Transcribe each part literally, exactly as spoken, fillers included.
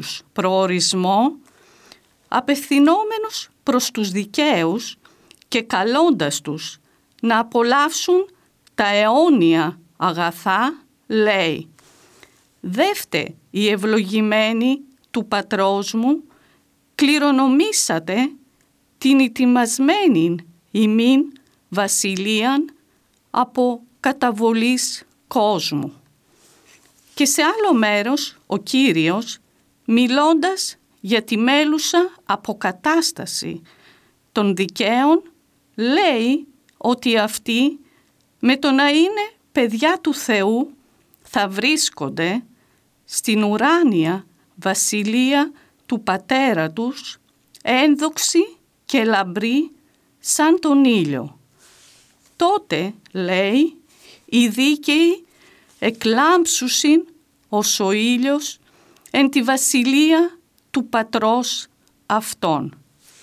τους προορισμό, απευθυνόμενος προς τους δικαίους και καλώντας τους να απολαύσουν τα αιώνια αγαθά, λέει «Δεύτε οι ευλογημένοι του πατρός μου, κληρονομήσατε την ετοιμασμένη ημίν βασιλείαν από καταβολής κόσμου». Και σε άλλο μέρος ο Κύριος, μιλώντας για τη μέλουσα αποκατάσταση των δικαίων, λέει ότι αυτοί με το να είναι παιδιά του Θεού θα βρίσκονται στην ουράνια βασιλεία του Πατέρα τους, ένδοξοι και λαμπροί σαν τον ήλιο. Τότε, λέει, οι δίκαιοι εκλάμψουσιν ως ο ήλιος εν τη βασιλεία του Πατρός αυτών.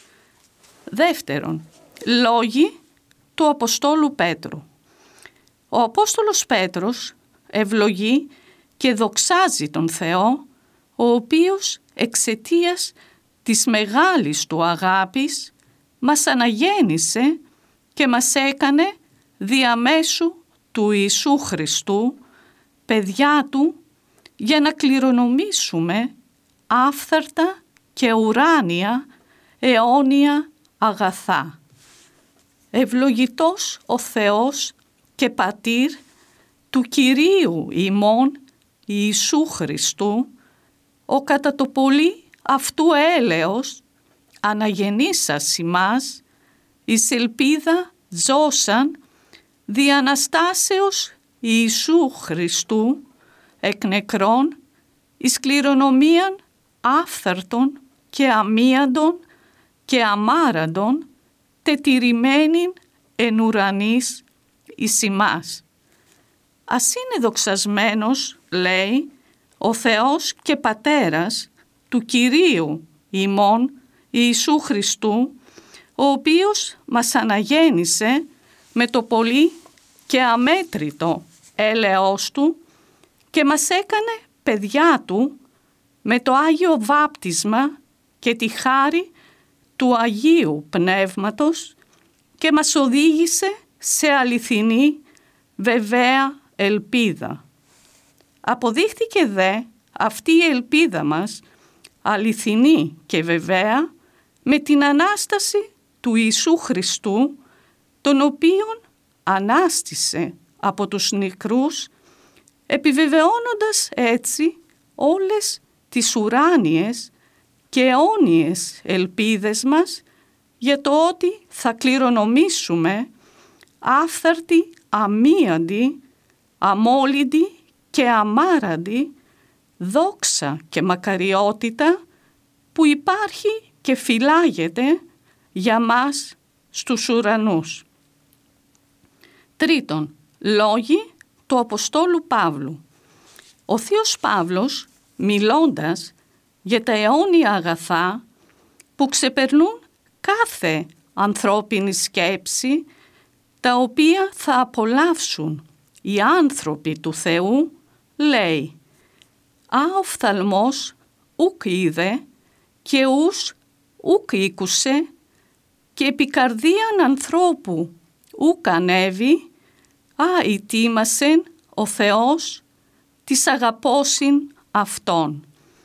Δεύτερον, λόγοι του Αποστόλου Πέτρου. Ο Απόστολος Πέτρος ευλογεί και δοξάζει τον Θεό, ο οποίος εξαιτίας της μεγάλης του αγάπης μας αναγέννησε και μας έκανε διαμέσου του Ιησού Χριστού, παιδιά Του, για να κληρονομήσουμε άφθαρτα και ουράνια αιώνια αγαθά. Ευλογητός ο Θεός και Πατήρ του Κυρίου ημών Ιησού Χριστού, ο κατά το πολύ αυτού έλεος αναγεννήσας ημάς, εις ελπίδα ζώσαν δι' Αναστάσεως Ιησού Χριστού εκ νεκρών, εις κληρονομίαν άφθαρτον και αμίαντον και αμάραντον, τετηρημένην εν ουρανής εις ημάς. Ας είναι δοξασμένος, λέει, ο Θεός και Πατέρας του Κυρίου ημών Ιησού Χριστού, ο οποίος μας αναγέννησε με το πολύ και αμέτρητο έλεος Του και μας έκανε παιδιά Του με το Άγιο Βάπτισμα και τη χάρη του Αγίου Πνεύματος και μας οδήγησε σε αληθινή βεβαία ελπίδα. Αποδείχθηκε δε αυτή η ελπίδα μας αληθινή και βεβαία με την Ανάσταση του Ιησού Χριστού, τον οποίον ανάστησε από τους νεκρούς, επιβεβαιώνοντας έτσι όλες τις ουράνιες και αιώνιες ελπίδες μας για το ότι θα κληρονομήσουμε άφθαρτη, αμίαντη, αμόλυντη και αμάραντη δόξα και μακαριότητα που υπάρχει και φυλάγεται για μας στους ουρανούς. Τρίτον, λόγοι του Αποστόλου Παύλου. Ο Θείος Παύλος, μιλώντας για τα αιώνια αγαθά που ξεπερνούν κάθε ανθρώπινη σκέψη, τα οποία θα απολαύσουν οι άνθρωποι του Θεού, λέει «Α οφθαλμός ουκ είδε και ους ουκ ήκουσε και επί καρδίαν ανθρώπου ουκ ανέβη, α ητήμασεν ο Θεός της αγαπώσιν Αυτόν».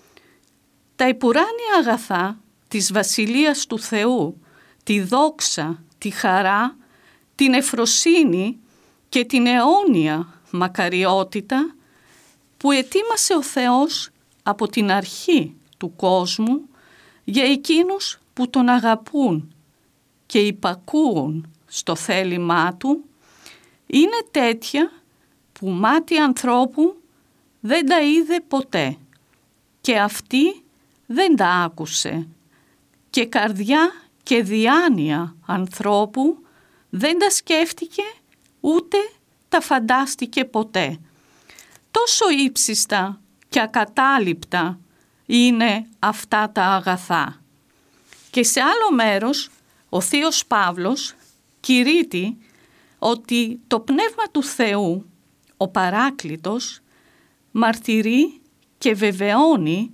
Τα υπουράνια αγαθά της Βασιλείας του Θεού, τη δόξα, τη χαρά, την ευφροσύνη και την αιώνια μακαριότητα που ετοίμασε ο Θεός από την αρχή του κόσμου για εκείνους που Τον αγαπούν και υπακούουν στο θέλημά Του, είναι τέτοια που μάτι ανθρώπου δεν τα είδε ποτέ και αυτή δεν τα άκουσε και καρδιά και διάνοια ανθρώπου δεν τα σκέφτηκε ούτε τα φαντάστηκε ποτέ. Τόσο ύψιστα και ακατάληπτα είναι αυτά τα αγαθά. Και σε άλλο μέρος ο Θείος Παύλος κηρύττει ότι το Πνεύμα του Θεού, ο Παράκλητος, μαρτυρεί και βεβαιώνει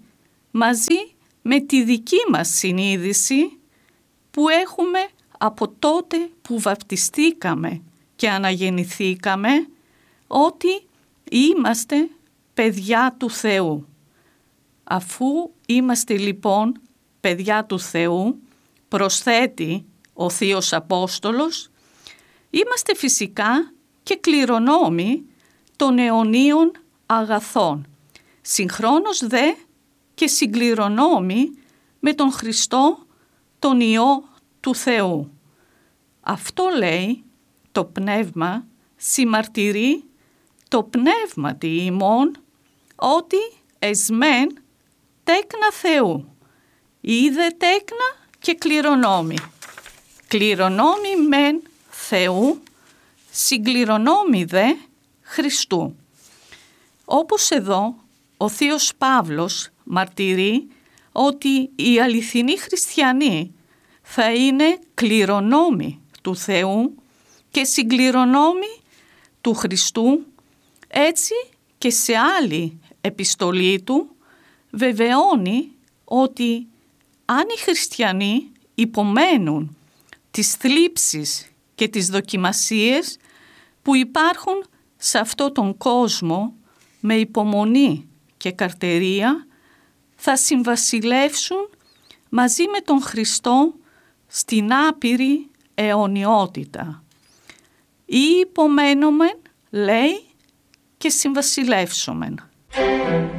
μαζί με τη δική μας συνείδηση που έχουμε από τότε που βαπτιστήκαμε και αναγεννηθήκαμε, ότι είμαστε παιδιά του Θεού. Αφού είμαστε λοιπόν παιδιά του Θεού, προσθέτει ο Θείος Απόστολος, είμαστε φυσικά και κληρονόμοι των αιωνίων αγαθών, συγχρόνως δε και συγκληρονόμοι με τον Χριστό, τον Υιό του Θεού. Αυτό λέει το Πνεύμα, συμμαρτυρεί το πνεύματι ημών, ότι εσμέν τέκνα Θεού, είδε τέκνα και κληρονόμοι. Κληρονόμοι μεν Θεού, συγκληρονόμοι δε Χριστού. Όπως εδώ ο Θείος Παύλος μαρτυρεί ότι οι αληθινοί χριστιανοί θα είναι κληρονόμοι του Θεού και συγκληρονόμοι του Χριστού, έτσι και σε άλλη επιστολή του βεβαιώνει ότι αν οι χριστιανοί υπομένουν τις θλίψεις και τις δοκιμασίες που υπάρχουν σε αυτό τον κόσμο με υπομονή και καρτερία, θα συμβασιλεύσουν μαζί με τον Χριστό στην άπειρη αιωνιότητα. Ή υπομένομεν, λέει, και συμβασιλεύσομεν.